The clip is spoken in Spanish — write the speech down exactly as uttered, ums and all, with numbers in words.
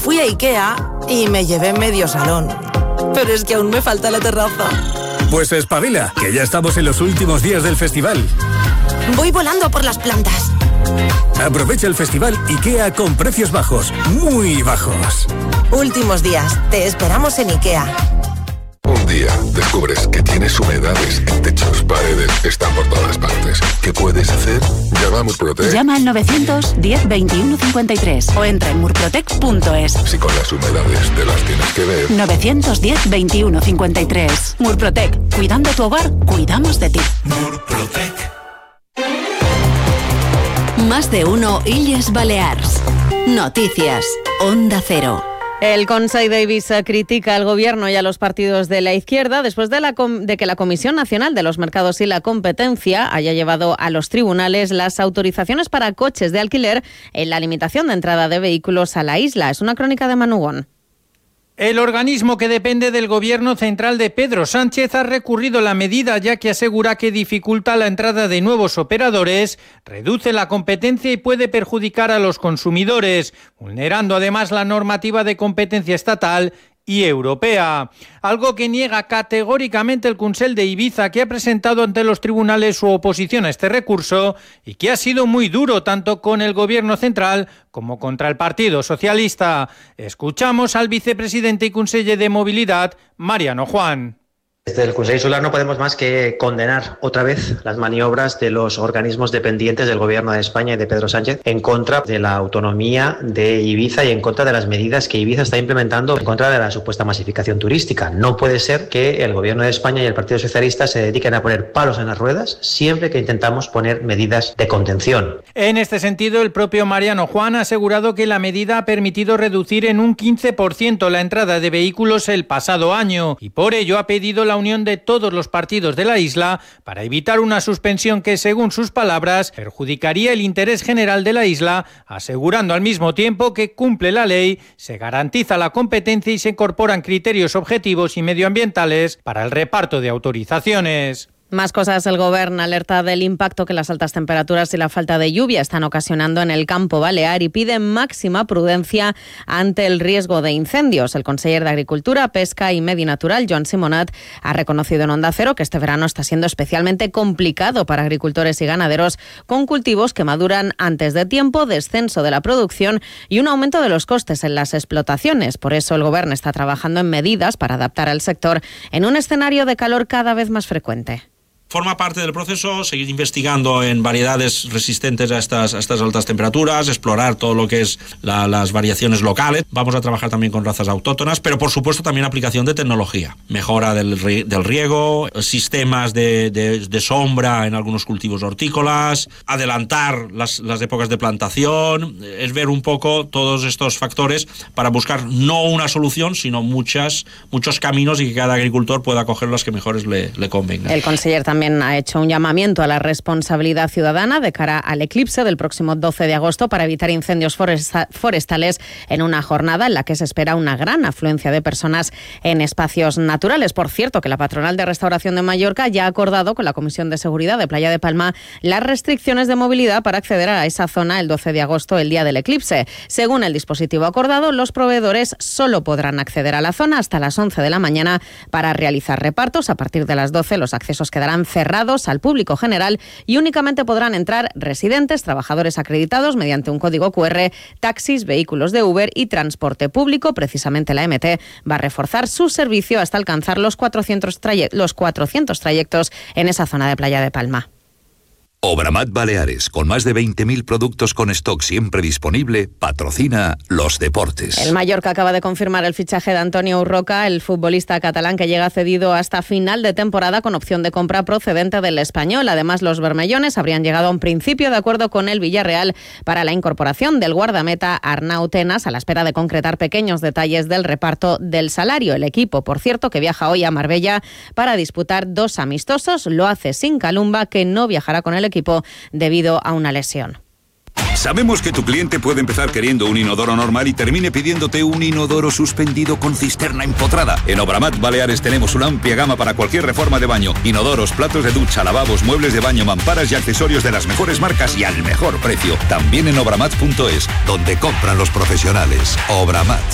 fui a Ikea y me llevé medio salón. Pero es que aún me falta la terraza. Pues espabila, que ya estamos en los últimos días del festival. Voy volando por las plantas. Aprovecha el festival IKEA con precios bajos, muy bajos. Últimos días, te esperamos en Ikea. Un día descubres que tienes humedades en techos, paredes, están por todas partes. ¿Qué puedes hacer? Llama a Murprotec. Llama al novecientos diez veintiuno cincuenta y tres o entra en murprotec punto es. Si con las humedades te las tienes que ver. novecientos diez veintiuno cincuenta y tres. Murprotec. Cuidando tu hogar, cuidamos de ti. Murprotec. Más de uno Illes Balears. Noticias. Onda Cero. El Consell d'Eivissa critica al Gobierno y a los partidos de la izquierda después de, la com- de que la Comisión Nacional de los Mercados y la Competencia haya llevado a los tribunales las autorizaciones para coches de alquiler en la limitación de entrada de vehículos a la isla. Es una crónica de Manugón. El organismo que depende del Gobierno central de Pedro Sánchez ha recurrido la medida, ya que asegura que dificulta la entrada de nuevos operadores, reduce la competencia y puede perjudicar a los consumidores, vulnerando además la normativa de competencia estatal y europea, algo que niega categóricamente el Consell d'Eivissa, que ha presentado ante los tribunales su oposición a este recurso y que ha sido muy duro tanto con el Gobierno central como contra el Partido Socialista. Escuchamos al vicepresidente y conseller de Movilidad, Mariano Juan. Desde el Consell Insular no podemos más que condenar otra vez las maniobras de los organismos dependientes del Gobierno de España y de Pedro Sánchez en contra de la autonomía de Ibiza y en contra de las medidas que Ibiza está implementando en contra de la supuesta masificación turística. No puede ser que el Gobierno de España y el Partido Socialista se dediquen a poner palos en las ruedas siempre que intentamos poner medidas de contención. En este sentido, el propio Mariano Juan ha asegurado que la medida ha permitido reducir en un quince por ciento la entrada de vehículos el pasado año y por ello ha pedido la unión de todos los partidos de la isla para evitar una suspensión que, según sus palabras, perjudicaría el interés general de la isla, asegurando al mismo tiempo que cumple la ley, se garantiza la competencia y se incorporan criterios objetivos y medioambientales para el reparto de autorizaciones. Más cosas. El Govern alerta del impacto que las altas temperaturas y la falta de lluvia están ocasionando en el campo balear y pide máxima prudencia ante el riesgo de incendios. El conseller de Agricultura, Pesca y Medi Natural, Joan Simonat, ha reconocido en Onda Cero que este verano está siendo especialmente complicado para agricultores y ganaderos con cultivos que maduran antes de tiempo, descenso de la producción y un aumento de los costes en las explotaciones. Por eso el Govern está trabajando en medidas para adaptar al sector en un escenario de calor cada vez más frecuente. Forma parte del proceso seguir investigando en variedades resistentes a estas, a estas altas temperaturas, explorar todo lo que es la, las variaciones locales. Vamos a trabajar también con razas autóctonas, pero por supuesto también aplicación de tecnología. Mejora del, del riego, sistemas de, de, de sombra en algunos cultivos hortícolas, adelantar las, las épocas de plantación, es ver un poco todos estos factores para buscar no una solución, sino muchas, muchos caminos y que cada agricultor pueda coger los que mejores le, le convengan. El conseller también También ha hecho un llamamiento a la responsabilidad ciudadana de cara al eclipse del próximo doce de agosto para evitar incendios foresta- forestales en una jornada en la que se espera una gran afluencia de personas en espacios naturales. Por cierto, que la Patronal de Restauración de Mallorca ya ha acordado con la Comisión de Seguridad de Playa de Palma las restricciones de movilidad para acceder a esa zona el doce de agosto, el día del eclipse. Según el dispositivo acordado, los proveedores solo podrán acceder a la zona hasta las once de la mañana para realizar repartos. A partir de las doce los accesos quedarán cerrados al público general y únicamente podrán entrar residentes, trabajadores acreditados mediante un código cu erre, taxis, vehículos de Uber y transporte público. Precisamente la eme te va a reforzar su servicio hasta alcanzar los cuatrocientos, traye- los cuatrocientos trayectos en esa zona de Playa de Palma. Obramat Baleares, con más de veinte mil productos con stock siempre disponible, patrocina los deportes. El Mallorca acaba de confirmar el fichaje de Antonio Urroca, el futbolista catalán que llega cedido hasta final de temporada con opción de compra procedente del Español. Además, los bermellones habrían llegado a un principio de acuerdo con el Villarreal para la incorporación del guardameta Arnau Tenas a la espera de concretar pequeños detalles del reparto del salario. El equipo, por cierto, que viaja hoy a Marbella para disputar dos amistosos, lo hace sin Calumba, que no viajará con el equipo debido a una lesión. Sabemos que tu cliente puede empezar queriendo un inodoro normal y termine pidiéndote un inodoro suspendido con cisterna empotrada. En Obramat Baleares tenemos una amplia gama para cualquier reforma de baño. Inodoros, platos de ducha, lavabos, muebles de baño, mamparas y accesorios de las mejores marcas y al mejor precio. También en obramat punto es, donde compran los profesionales. Obramat.